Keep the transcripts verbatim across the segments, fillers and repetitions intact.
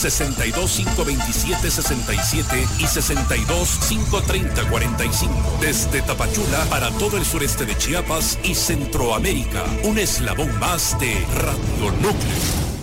sesenta y dos, cinco veintisiete, sesenta y siete y sesenta y dos, cinco treinta, cuarenta y cinco. Desde Tapachula para todo el sureste de Chiapas y Centroamérica. Un eslabón más de Radio Núcleo.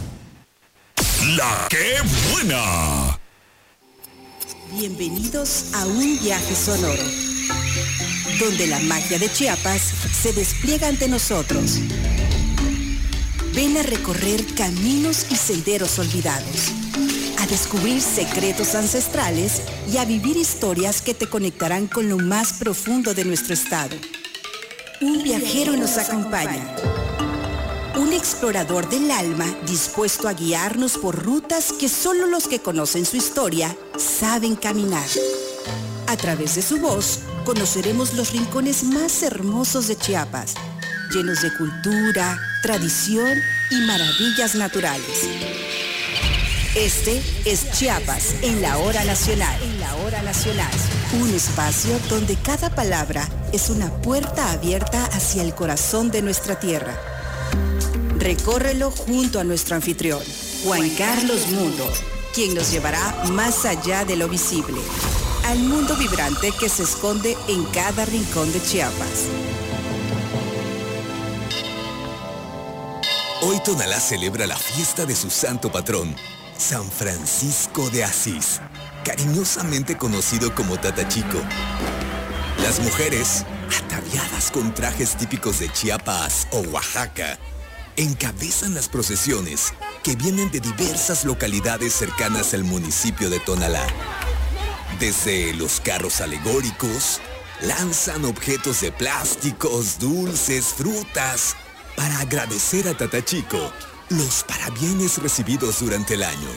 La que buena. Bienvenidos a un viaje sonoro, donde la magia de Chiapas se despliega ante nosotros. Ven a recorrer caminos y senderos olvidados, a descubrir secretos ancestrales y a vivir historias que te conectarán con lo más profundo de nuestro estado. Un viajero nos acompaña. Un explorador del alma dispuesto a guiarnos por rutas que solo los que conocen su historia saben caminar. A través de su voz, conoceremos los rincones más hermosos de Chiapas, llenos de cultura, tradición y maravillas naturales. Este es Chiapas en la Hora Nacional. En la Hora Nacional. Un espacio donde cada palabra es una puerta abierta hacia el corazón de nuestra tierra. Recórrelo junto a nuestro anfitrión, Juan Carlos Mundo, quien nos llevará más allá de lo visible, al mundo vibrante que se esconde en cada rincón de Chiapas. Hoy Tonalá celebra la fiesta de su santo patrón, San Francisco de Asís, cariñosamente conocido como Tatachico. Las mujeres, ataviadas con trajes típicos de Chiapas o Oaxaca, encabezan las procesiones que vienen de diversas localidades cercanas al municipio de Tonalá. Desde los carros alegóricos, lanzan objetos de plásticos, dulces, frutas, para agradecer a Tatachico los parabienes recibidos durante el año.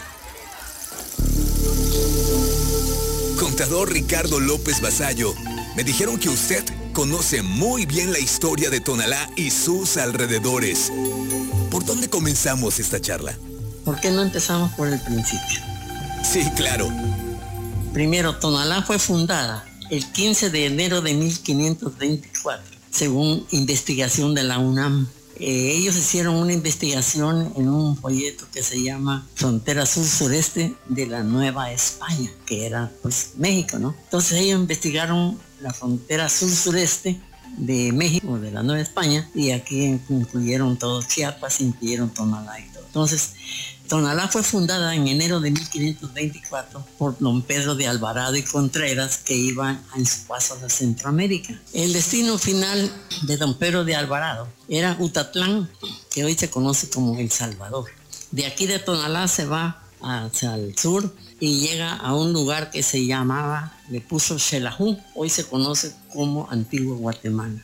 Contador Ricardo López Vasallo, me dijeron que usted conoce muy bien la historia de Tonalá y sus alrededores. ¿Por dónde comenzamos esta charla? ¿Por qué no empezamos por el principio? Sí, claro. Primero, Tonalá fue fundada el quince de enero de mil quinientos veinticuatro, según investigación de la UNAM. Eh, ellos hicieron una investigación en un folleto que se llama Frontera Sur-Sureste de la Nueva España, que era pues México, ¿no? Entonces ellos investigaron la frontera sur-sureste de México, de la Nueva España, y aquí incluyeron todo Chiapas, incluyeron Tonalá y todo. Entonces, Tonalá fue fundada en enero de mil quinientos veinticuatro por don Pedro de Alvarado y Contreras, que iban en su paso a Centroamérica. El destino final de don Pedro de Alvarado era Utatlán, que hoy se conoce como El Salvador. De aquí de Tonalá se va hacia el sur y llega a un lugar que se llamaba, le puso Xelajú, hoy se conoce como Antigua Guatemala.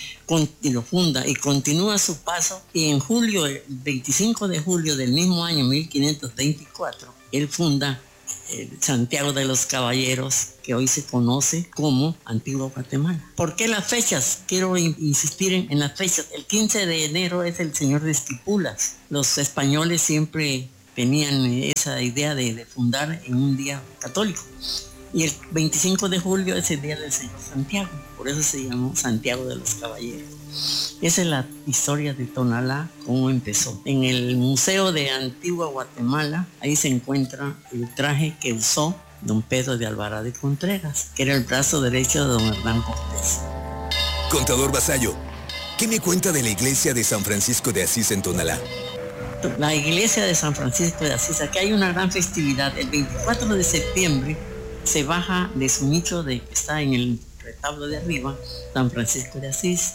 Y lo funda y continúa su paso, y en julio, el veinticinco de julio del mismo año mil quinientos veinticuatro, él funda el Santiago de los Caballeros, que hoy se conoce como Antigua Guatemala. ¿Por qué las fechas? Quiero insistir en, en las fechas. El quince de enero es el Señor de Esquipulas. Los españoles siempre tenían esa idea de, de fundar en un día católico. Y el veinticinco de julio es el día del Señor Santiago, por eso se llamó Santiago de los Caballeros. Esa es la historia de Tonalá, cómo empezó. En el Museo de Antigua Guatemala, ahí se encuentra el traje que usó don Pedro de Alvarado y Contreras, que era el brazo derecho de don Hernán Cortés. Contador Vasallo, ¿qué me cuenta de la iglesia de San Francisco de Asís en Tonalá? La iglesia de San Francisco de Asís, aquí hay una gran festividad. El veinticuatro de septiembre se baja de su nicho de que está en el retablo de arriba, San Francisco de Asís,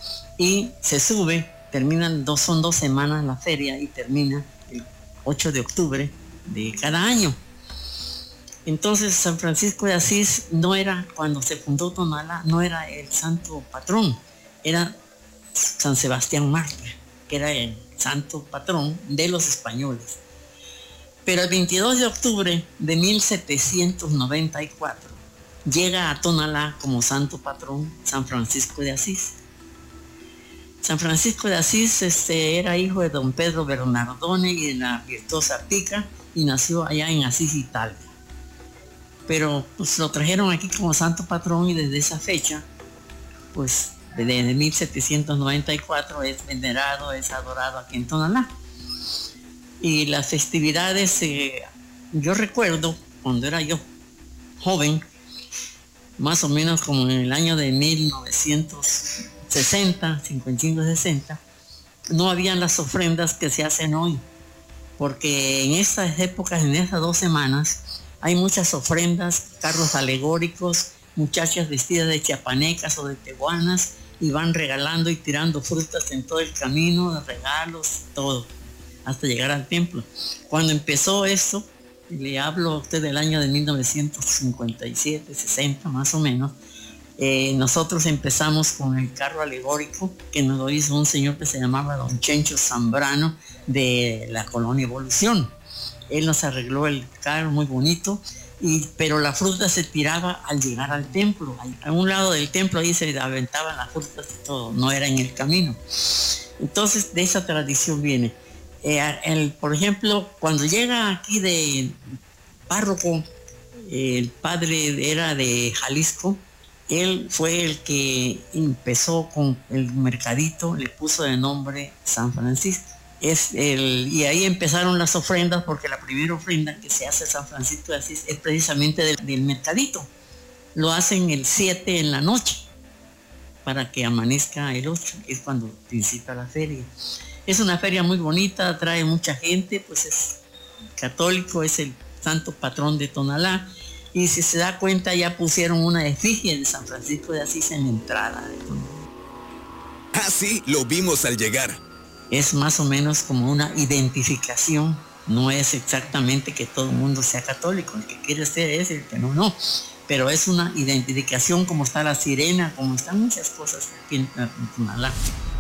y se sube, terminan dos, son dos semanas la feria y termina el ocho de octubre de cada año. Entonces San Francisco de Asís no era, cuando se fundó Tonalá, no era el santo patrón, era San Sebastián Mártir, que era el santo patrón de los españoles. Pero el veintidós de octubre de mil setecientos noventa y cuatro llega a Tonalá como santo patrón San Francisco de Asís. San Francisco de Asís este, era hijo de don Pedro Bernardone y de la virtuosa Pica, y nació allá en Asís, Italia. Pero pues, lo trajeron aquí como santo patrón, y desde esa fecha, pues desde mil setecientos noventa y cuatro es venerado, es adorado aquí en Tonalá. Y las festividades eh, Yo recuerdo cuando era yo joven, más o menos como en el año de mil novecientos sesenta, cincuenta y cinco, sesenta, no habían las ofrendas que se hacen hoy, porque en estas épocas, en estas dos semanas, hay muchas ofrendas, carros alegóricos, muchachas vestidas de chiapanecas o de tehuanas, y van regalando y tirando frutas en todo el camino, regalos, todo, hasta llegar al templo. Cuando empezó esto, le hablo a usted del año de mil novecientos cincuenta y siete, sesenta más o menos, eh, nosotros empezamos con el carro alegórico que nos lo hizo un señor que se llamaba don Chencho Zambrano de la colonia Evolución. Él nos arregló el carro muy bonito, y, pero la fruta se tiraba al llegar al templo. A un lado del templo ahí se aventaban las frutas y todo, no era en el camino. Entonces de esa tradición viene. Eh, el, por ejemplo, cuando llega aquí de párroco, eh, el padre era de Jalisco, él fue el que empezó con el mercadito, le puso de nombre San Francisco. Es el, y ahí empezaron las ofrendas, porque la primera ofrenda que se hace a San Francisco de Asís es precisamente del, del mercadito. Lo hacen el siete en la noche, para que amanezca el ocho, que es cuando principia la feria. Es una feria muy bonita, atrae mucha gente, pues es católico, es el santo patrón de Tonalá, y si se da cuenta ya pusieron una efigie de San Francisco de Asís en la entrada de Tonalá. Ah, sí, lo vimos al llegar. Es más o menos como una identificación, no es exactamente que todo el mundo sea católico, el que quiere ser es el que no, no, pero es una identificación, como está la sirena, como están muchas cosas aquí en Tonalá.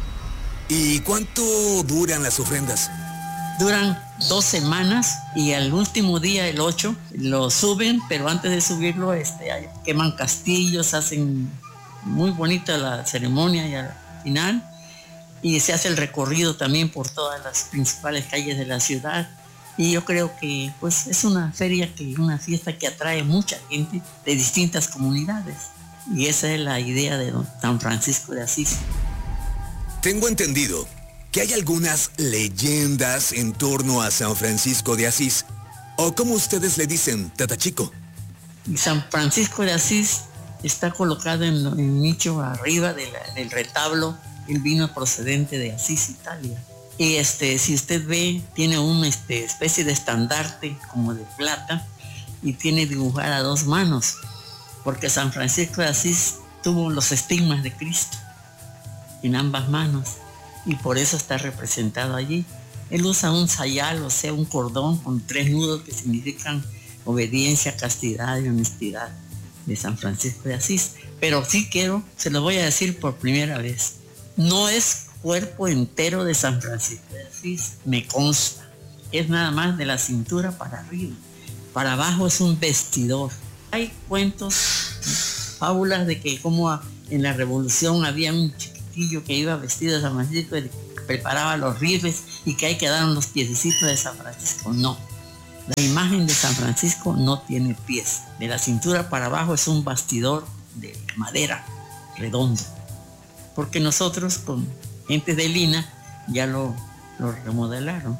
¿Y cuánto duran las ofrendas? Duran dos semanas y al último día, el ocho, lo suben, pero antes de subirlo este, queman castillos, hacen muy bonita la ceremonia y al final, y se hace el recorrido también por todas las principales calles de la ciudad. Y yo creo que pues es una feria, que una fiesta que atrae mucha gente de distintas comunidades. Y esa es la idea de don San Francisco de Asís. Tengo entendido que hay algunas leyendas en torno a San Francisco de Asís, o como ustedes le dicen, Tatachico. Y San Francisco de Asís está colocado en el nicho arriba de la, del retablo. Él vino procedente de Asís, Italia. Y este, si usted ve, tiene una este, especie de estandarte como de plata, y tiene dibujada a dos manos, porque San Francisco de Asís tuvo los estigmas de Cristo en ambas manos, y por eso está representado allí. Él usa un sayal, o sea, un cordón con tres nudos que significan obediencia, castidad y honestidad de San Francisco de Asís. Pero sí quiero, se lo voy a decir por primera vez, no es cuerpo entero de San Francisco de Asís, me consta. Es nada más de la cintura para arriba. Para abajo es un vestidor. Hay cuentos, fábulas de que como en la Revolución había un chiquitillo que iba vestido de San Francisco y preparaba los rifles, y que ahí quedaron los piececitos de San Francisco. No, la imagen de San Francisco no tiene pies. De la cintura para abajo es un bastidor de madera redondo, porque nosotros con gente de Lina ya lo, lo remodelaron.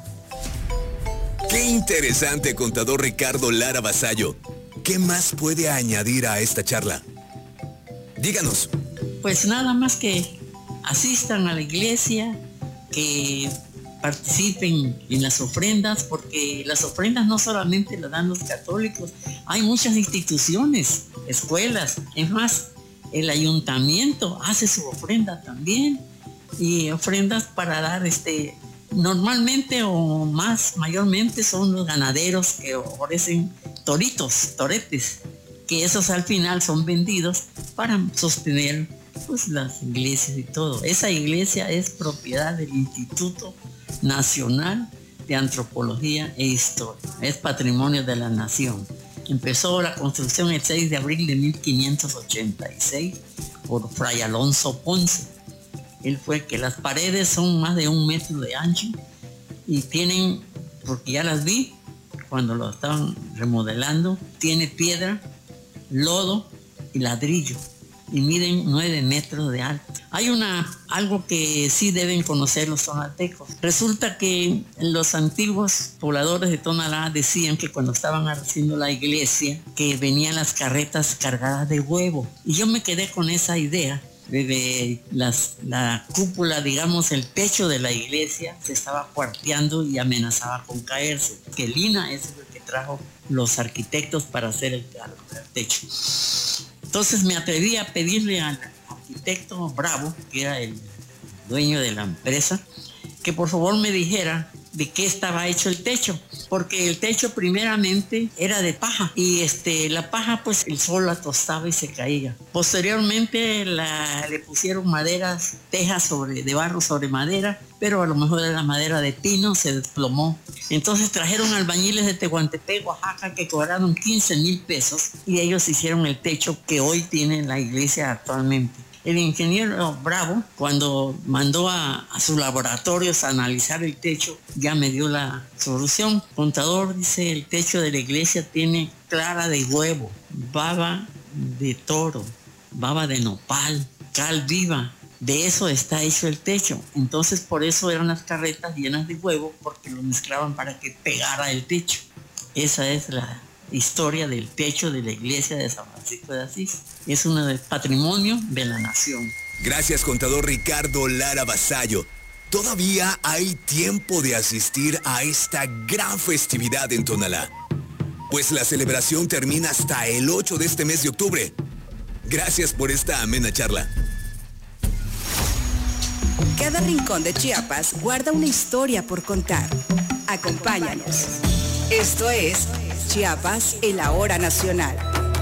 ¡Qué interesante, contador Ricardo Lara Vasallo! ¿Qué más puede añadir a esta charla? Díganos. Pues nada más que asistan a la iglesia, que participen en las ofrendas, porque las ofrendas no solamente las dan los católicos, hay muchas instituciones, escuelas, es más, el ayuntamiento hace su ofrenda también, y ofrendas para dar, este, normalmente o más, mayormente son los ganaderos que ofrecen toritos, toretes, que esos al final son vendidos para sostener pues las iglesias y todo. Esa iglesia es propiedad del Instituto Nacional de Antropología e Historia, es patrimonio de la nación. Empezó la construcción el seis de abril de mil quinientos ochenta y seis por Fray Alonso Ponce. Él fue que las paredes son más de un metro de ancho y tienen, porque ya las vi cuando lo estaban remodelando, tiene piedra, lodo y ladrillo. y miden nueve metros de alto. Hay una, algo que sí deben conocer los tonaltecos. Resulta que los antiguos pobladores de Tonalá decían que cuando estaban haciendo la iglesia, que venían las carretas cargadas de huevo. Y yo me quedé con esa idea. Desde las, la cúpula, digamos, el techo de la iglesia se estaba cuarteando y amenazaba con caerse. Que Lina es el que trajo los arquitectos para hacer el, el techo. Entonces me atreví a pedirle al arquitecto Bravo, que era el dueño de la empresa, que por favor me dijera de qué estaba hecho el techo, porque el techo primeramente era de paja y este, la paja pues el sol la tostaba y se caía. Posteriormente la, le pusieron maderas, tejas sobre, de barro sobre madera, pero a lo mejor era madera de pino, se desplomó. Entonces trajeron albañiles de Tehuantepec, Oaxaca, que cobraron quince mil pesos y ellos hicieron el techo que hoy tiene la iglesia actualmente. El ingeniero Bravo, cuando mandó a, a sus laboratorios a analizar el techo, ya me dio la solución. Contador, dice, el techo de la iglesia tiene clara de huevo, baba de toro, baba de nopal, cal viva. De eso está hecho el techo. Entonces por eso eran las carretas llenas de huevo, porque lo mezclaban para que pegara el techo. Esa es la historia del techo de la iglesia de San Francisco de Asís. Es un patrimonio de la nación. Gracias, contador Ricardo Lara Vasallo. Todavía hay tiempo de asistir a esta gran festividad en Tonalá, pues la celebración termina hasta el ocho de este mes de octubre. Gracias por esta amena charla. Cada rincón de Chiapas guarda una historia por contar. Acompáñanos. Esto es Chiapas en la Hora Nacional.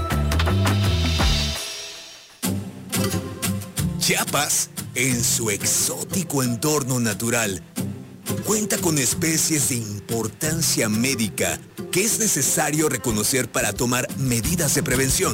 Chiapas, en su exótico entorno natural, cuenta con especies de importancia médica que es necesario reconocer para tomar medidas de prevención.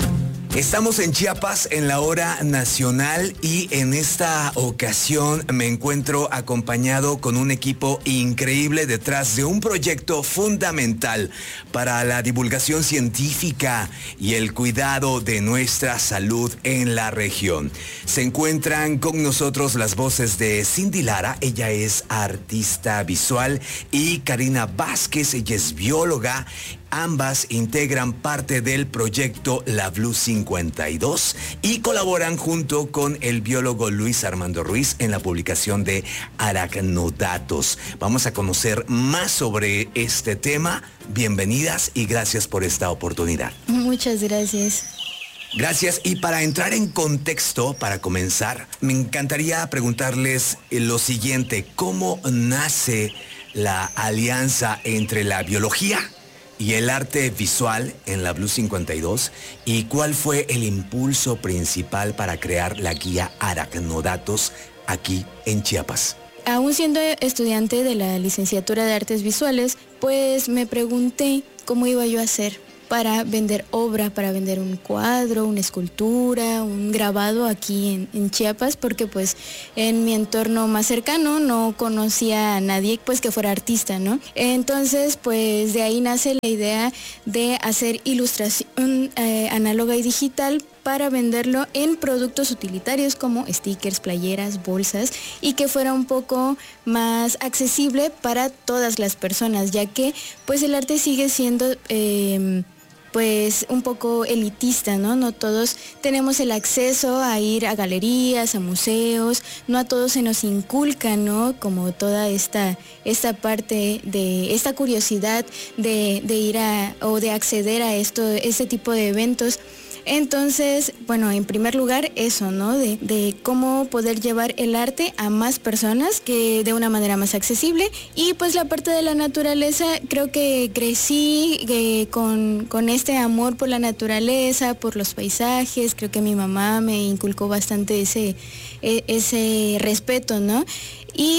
Estamos en Chiapas en la Hora Nacional y en esta ocasión me encuentro acompañado con un equipo increíble detrás de un proyecto fundamental para la divulgación científica y el cuidado de nuestra salud en la región. Se encuentran con nosotros las voces de Cindy Lara, ella es artista visual, y Karina Vázquez, ella es bióloga. Ambas integran parte del proyecto La Blue cincuenta y dos y colaboran junto con el biólogo Luis Armando Ruiz en la publicación de Aracnodatos. Vamos a conocer más sobre este tema. Bienvenidas y gracias por esta oportunidad. Muchas gracias. Gracias. Y para entrar en contexto, para comenzar, me encantaría preguntarles lo siguiente. ¿Cómo nace la alianza entre la biología y el arte visual en la Blue cincuenta y dos? ¿Y cuál fue el impulso principal para crear la guía Aracnodatos aquí en Chiapas? Aún siendo estudiante de la licenciatura de Artes Visuales, pues me pregunté cómo iba yo a hacer para vender obra, para vender un cuadro, una escultura, un grabado aquí en, en Chiapas, porque pues en mi entorno más cercano no conocía a nadie pues que fuera artista, ¿no? Entonces pues de ahí nace la idea de hacer ilustración eh, análoga y digital para venderlo en productos utilitarios como stickers, playeras, bolsas, y que fuera un poco más accesible para todas las personas, ya que pues el arte sigue siendo eh, pues un poco elitista, ¿no? No todos tenemos el acceso a ir a galerías, a museos, no a todos se nos inculca, ¿no? Como toda esta, esta parte de esta curiosidad de, de ir a o de acceder a esto, este tipo de eventos. Entonces, bueno, en primer lugar eso, ¿no? De, de cómo poder llevar el arte a más personas que de una manera más accesible. Y pues la parte de la naturaleza, creo que crecí eh, con, con este amor por la naturaleza, por los paisajes. Creo que mi mamá me inculcó bastante ese, ese respeto, ¿no? Y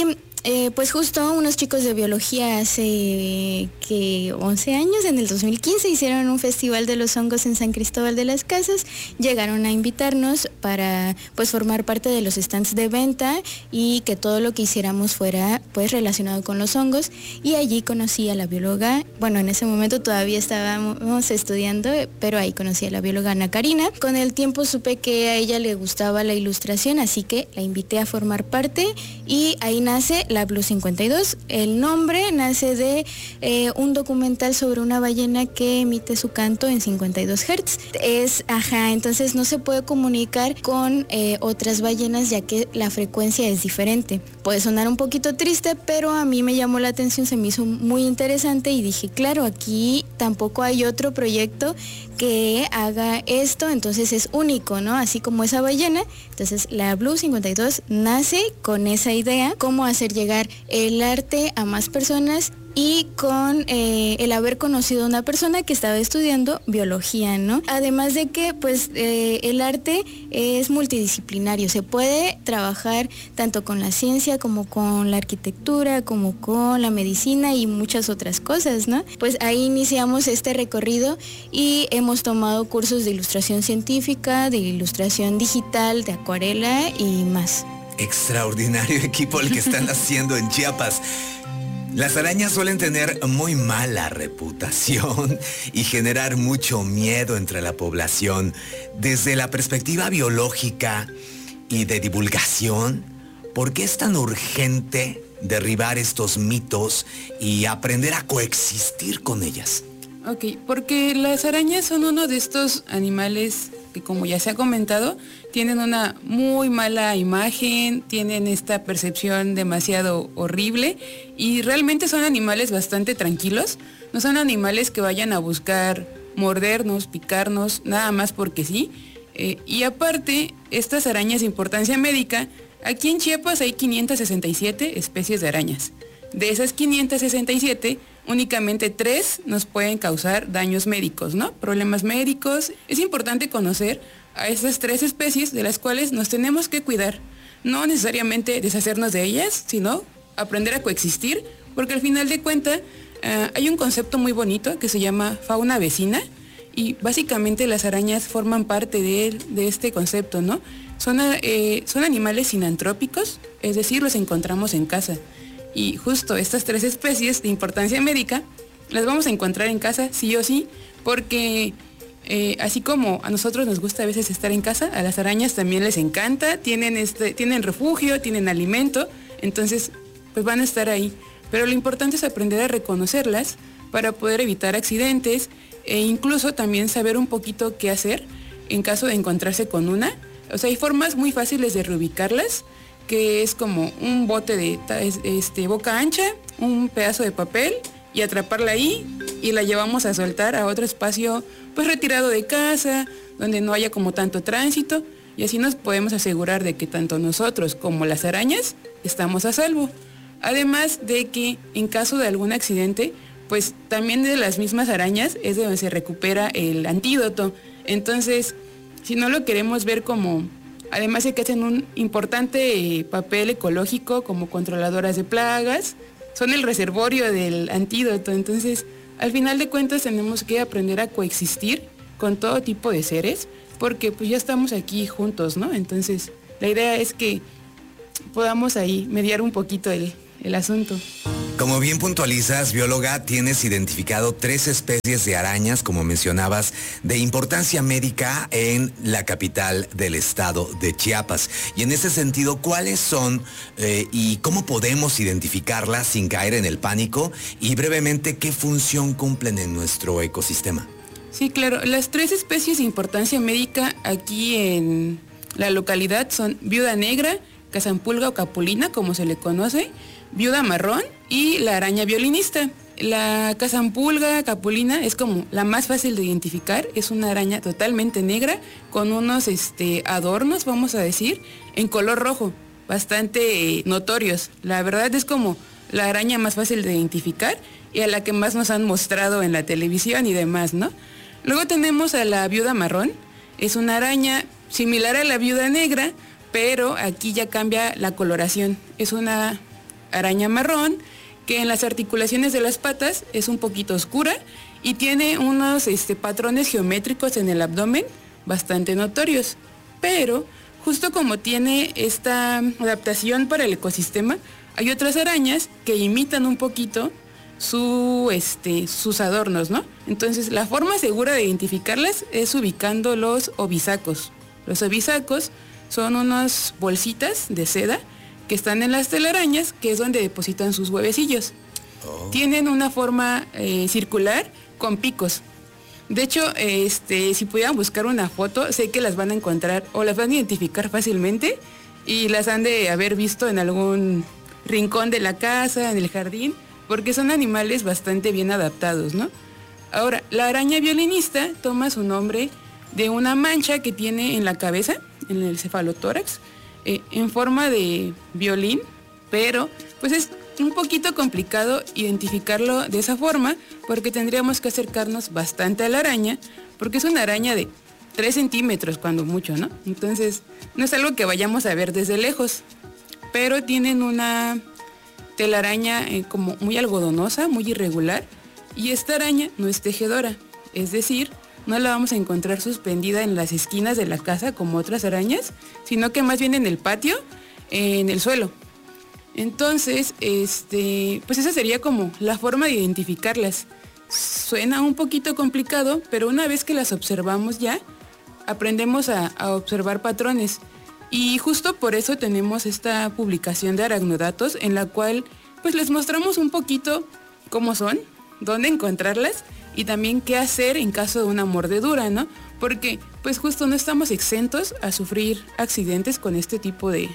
Eh, pues justo unos chicos de biología hace que once años, en el dos mil quince, hicieron un festival de los hongos en San Cristóbal de las Casas. Llegaron a invitarnos para pues formar parte de los stands de venta y que todo lo que hiciéramos fuera pues relacionado con los hongos. Y allí conocí a la bióloga, bueno, en ese momento todavía estábamos estudiando, pero ahí conocí a la bióloga Ana Karina. Con el tiempo supe que a ella le gustaba la ilustración, así que la invité a formar parte y ahí nace la Blue cincuenta y dos. El nombre nace de eh, un documental sobre una ballena que emite su canto en cincuenta y dos hertz. Es, ajá, entonces no se puede comunicar con eh, otras ballenas ya que la frecuencia es diferente. Puede sonar un poquito triste, pero a mí me llamó la atención, se me hizo muy interesante y dije, claro, aquí tampoco hay otro proyecto que haga esto, entonces es único, ¿no? Así como esa ballena. Entonces la Blue cincuenta y dos nace con esa idea, cómo hacer llegar el arte a más personas y con eh, el haber conocido a una persona que estaba estudiando biología, ¿no? Además de que pues eh, el arte es multidisciplinario, se puede trabajar tanto con la ciencia como con la arquitectura, como con la medicina y muchas otras cosas, ¿no? Pues ahí iniciamos este recorrido y hemos tomado cursos de ilustración científica, de ilustración digital, de acuarela y más. Extraordinario equipo el que están haciendo en Chiapas. Las arañas suelen tener muy mala reputación y generar mucho miedo entre la población. Desde la perspectiva biológica y de divulgación, ¿por qué es tan urgente derribar estos mitos y aprender a coexistir con ellas? Ok, porque las arañas son uno de estos animales que, como ya se ha comentado, tienen una muy mala imagen, tienen esta percepción demasiado horrible y realmente son animales bastante tranquilos, no son animales que vayan a buscar mordernos, picarnos, nada más porque sí. Eh, y aparte, estas arañas de importancia médica, aquí en Chiapas hay quinientas sesenta y siete especies de arañas. De esas quinientas sesenta y siete, únicamente tres nos pueden causar daños médicos, ¿no? Problemas médicos. Es importante conocer a esas tres especies de las cuales nos tenemos que cuidar. No necesariamente deshacernos de ellas, sino aprender a coexistir, porque al final de cuentas uh, hay un concepto muy bonito que se llama fauna vecina y básicamente las arañas forman parte de, él, de este concepto, ¿no? Son, eh, son animales sinantrópicos, es decir, los encontramos en casa. Y justo estas tres especies de importancia médica las vamos a encontrar en casa sí o sí, porque eh, así como a nosotros nos gusta a veces estar en casa, a las arañas también les encanta, tienen, este, tienen refugio, tienen alimento, entonces pues van a estar ahí. Pero lo importante es aprender a reconocerlas para poder evitar accidentes e incluso también saber un poquito qué hacer en caso de encontrarse con una. O sea, hay formas muy fáciles de reubicarlas, que es como un bote de este, boca ancha, un pedazo de papel y atraparla ahí y la llevamos a soltar a otro espacio pues retirado de casa, donde no haya como tanto tránsito y así nos podemos asegurar de que tanto nosotros como las arañas estamos a salvo. Además de que en caso de algún accidente, pues también de las mismas arañas es de donde se recupera el antídoto. Entonces, si no lo queremos ver como... Además de que hacen un importante papel ecológico como controladoras de plagas, son el reservorio del antídoto, entonces al final de cuentas tenemos que aprender a coexistir con todo tipo de seres, porque pues ya estamos aquí juntos, ¿no? Entonces la idea es que podamos ahí mediar un poquito el, el asunto. Como bien puntualizas, bióloga, tienes identificado tres especies de arañas, como mencionabas, de importancia médica en la capital del estado de Chiapas. Y en ese sentido, ¿cuáles son eh, y cómo podemos identificarlas sin caer en el pánico? Y brevemente, ¿qué función cumplen en nuestro ecosistema? Sí, claro. Las tres especies de importancia médica aquí en la localidad son viuda negra, cazampulga o capulina, como se le conoce, viuda marrón y la araña violinista. La cazampulga capulina es como la más fácil de identificar, es una araña totalmente negra con unos este, adornos, vamos a decir, en color rojo, bastante eh, notorios. La verdad es como la araña más fácil de identificar y a la que más nos han mostrado en la televisión y demás, ¿no? Luego tenemos a la viuda marrón, es una araña similar a la viuda negra, pero aquí ya cambia la coloración, es una araña marrón, que en las articulaciones de las patas es un poquito oscura y tiene unos este, patrones geométricos en el abdomen bastante notorios. Pero justo como tiene esta adaptación para el ecosistema, hay otras arañas que imitan un poquito su, este, sus adornos, ¿no? Entonces la forma segura de identificarlas es ubicando los ovisacos. Los ovisacos son unas bolsitas de seda que están en las telarañas, que es donde depositan sus huevecillos. Oh. Tienen una forma eh, circular con picos. De hecho, este, si pudieran buscar una foto, sé que las van a encontrar o las van a identificar fácilmente y las han de haber visto en algún rincón de la casa, en el jardín, porque son animales bastante bien adaptados, ¿no? Ahora, la araña violinista toma su nombre de una mancha que tiene en la cabeza, en el cefalotórax, eh, en forma de violín, pero pues es un poquito complicado identificarlo de esa forma porque tendríamos que acercarnos bastante a la araña, porque es una araña de tres centímetros cuando mucho, ¿no? Entonces no es algo que vayamos a ver desde lejos, pero tienen una telaraña eh, como muy algodonosa, muy irregular, y esta araña no es tejedora, es decir, no la vamos a encontrar suspendida en las esquinas de la casa como otras arañas, sino que más bien en el patio, en el suelo. Entonces, este, pues esa sería como la forma de identificarlas. Suena un poquito complicado, pero una vez que las observamos ya, aprendemos a, a observar patrones. Y justo por eso tenemos esta publicación de Aracnodatos, en la cual pues les mostramos un poquito cómo son, dónde encontrarlas, y también qué hacer en caso de una mordedura, ¿no? Porque pues justo no estamos exentos a sufrir accidentes con este tipo de,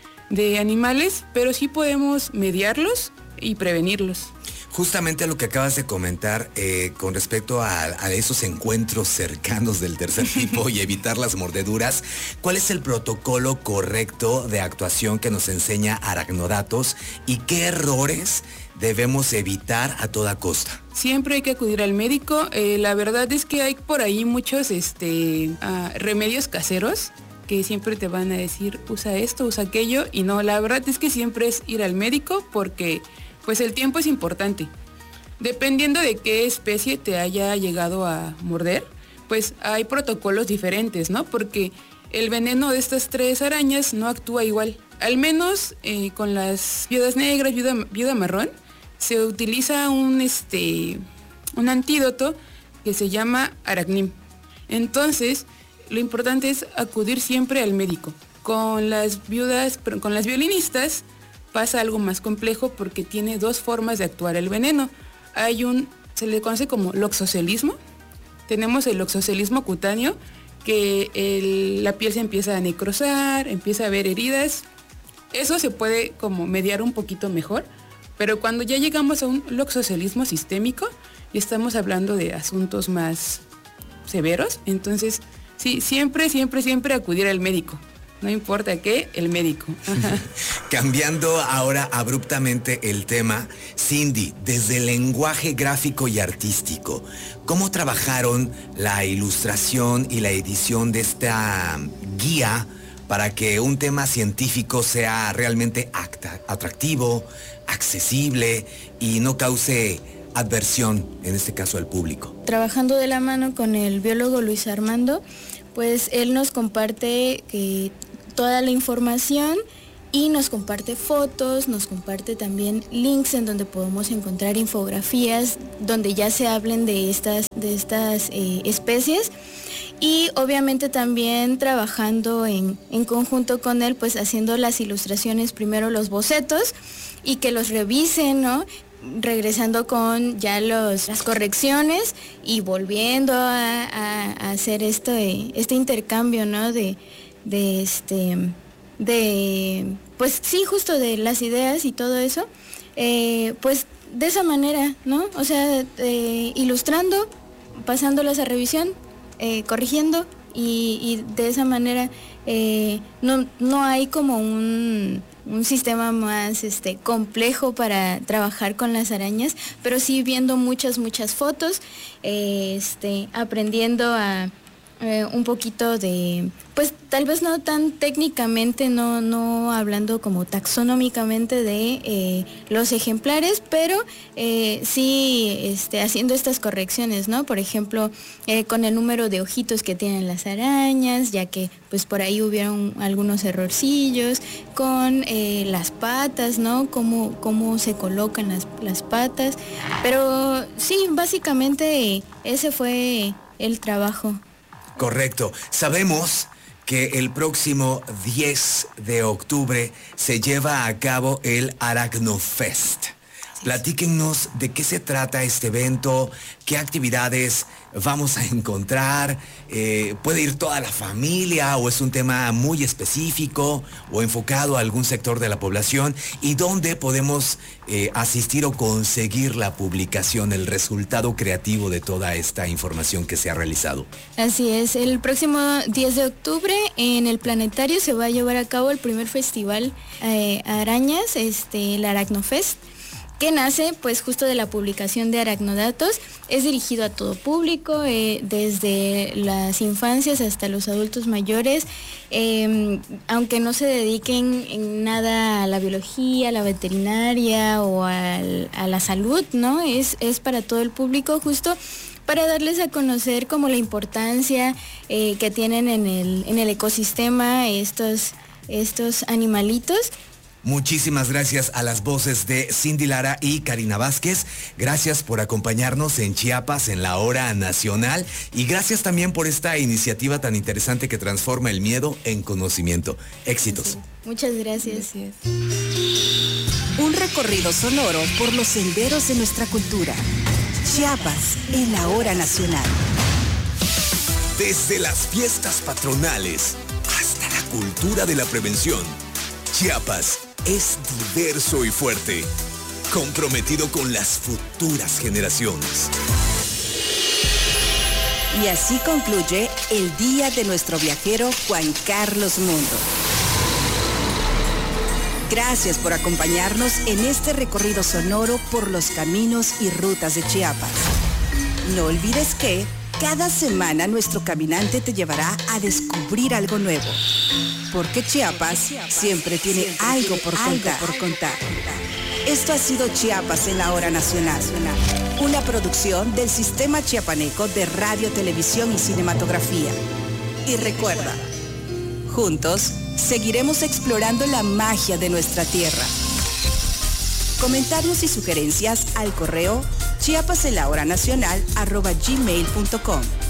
de animales, pero sí podemos mediarlos y prevenirlos. Justamente lo que acabas de comentar eh, con respecto a, a esos encuentros cercanos del tercer tipo y evitar las mordeduras, ¿cuál es el protocolo correcto de actuación que nos enseña Aracnodatos y qué errores debemos evitar a toda costa? Siempre hay que acudir al médico. Eh, la verdad es que hay por ahí muchos este, uh, remedios caseros que siempre te van a decir usa esto, usa aquello, y no, la verdad es que siempre es ir al médico porque pues el tiempo es importante. Dependiendo de qué especie te haya llegado a morder, pues hay protocolos diferentes, ¿no? Porque el veneno de estas tres arañas no actúa igual. Al menos eh, con las viudas negras, viuda, viuda marrón, se utiliza un, este, un antídoto que se llama Aracnim. Entonces, lo importante es acudir siempre al médico. Con las viudas, con las violinistas pasa algo más complejo porque tiene dos formas de actuar el veneno. Hay un, se le conoce como loxocelismo. Tenemos el loxocelismo cutáneo, que el, la piel se empieza a necrosar, empieza a haber heridas. Eso se puede como mediar un poquito mejor, pero cuando ya llegamos a un loxocelismo sistémico, ya estamos hablando de asuntos más severos. Entonces, sí, siempre, siempre, siempre acudir al médico. No importa qué, el médico. Ajá. Cambiando ahora abruptamente el tema, Cindy, desde el lenguaje gráfico y artístico, ¿cómo trabajaron la ilustración y la edición de esta guía para que un tema científico sea realmente atractivo, accesible y no cause adversión, en este caso al público? Trabajando de la mano con el biólogo Luis Armando, pues él nos comparte que toda la información y nos comparte fotos, nos comparte también links en donde podemos encontrar infografías donde ya se hablen de estas, de estas eh, especies, y obviamente también trabajando en, en conjunto con él, pues haciendo las ilustraciones, primero los bocetos y que los revisen, ¿no? Regresando con ya los, las correcciones y volviendo a, a, a hacer este, este intercambio, ¿no? De, de este, de, pues sí, justo de las ideas y todo eso, eh, pues de esa manera, ¿no? O sea, eh, ilustrando, pasándolas a revisión, eh, corrigiendo y, y de esa manera eh, no, no hay como un... un sistema más este, complejo para trabajar con las arañas, pero sí viendo muchas, muchas fotos, eh, este, aprendiendo a, eh, un poquito de, pues tal vez no tan técnicamente, no, no hablando como taxonómicamente de eh, los ejemplares, pero eh, sí este, haciendo estas correcciones, ¿no? Por ejemplo, eh, con el número de ojitos que tienen las arañas, ya que pues por ahí hubieron algunos errorcillos, con eh, las patas, ¿no? Cómo, cómo se colocan las, las patas, pero sí, básicamente ese fue el trabajo. Correcto. Sabemos que el próximo diez de octubre se lleva a cabo el Aracnofest. Platíquennos de qué se trata este evento, qué actividades vamos a encontrar, eh, puede ir toda la familia o es un tema muy específico o enfocado a algún sector de la población y dónde podemos eh, asistir o conseguir la publicación, el resultado creativo de toda esta información que se ha realizado. Así es, el próximo diez de octubre en el Planetario se va a llevar a cabo el primer festival eh, Arañas, este, el Aracnofest, que nace pues justo de la publicación de Aracnodatos. Es dirigido a todo público, eh, desde las infancias hasta los adultos mayores, eh, aunque no se dediquen en nada a la biología, a la veterinaria o al, a la salud, ¿no? Es, es para todo el público, justo para darles a conocer como la importancia eh, que tienen en el, en el ecosistema estos, estos animalitos. Muchísimas gracias a las voces de Cindy Lara y Karina Vázquez. Gracias por acompañarnos en Chiapas en la Hora Nacional y gracias también por esta iniciativa tan interesante que transforma el miedo en conocimiento. Éxitos. Sí, muchas gracias. gracias. Un recorrido sonoro por los senderos de nuestra cultura. Chiapas en la Hora Nacional. Desde las fiestas patronales hasta la cultura de la prevención, Chiapas es diverso y fuerte, comprometido con las futuras generaciones. Y así concluye el día de nuestro viajero Juan Carlos Mundo. Gracias por acompañarnos en este recorrido sonoro por los caminos y rutas de Chiapas. No olvides que cada semana nuestro caminante te llevará a descubrir algo nuevo. Porque Chiapas siempre tiene algo por contar. por contar. Esto ha sido Chiapas en la Hora Nacional, una producción del Sistema Chiapaneco de Radio, Televisión y Cinematografía. Y recuerda, juntos seguiremos explorando la magia de nuestra tierra. Comentarios y sugerencias al correo chiapasenlahoranacional arroba gmail punto com.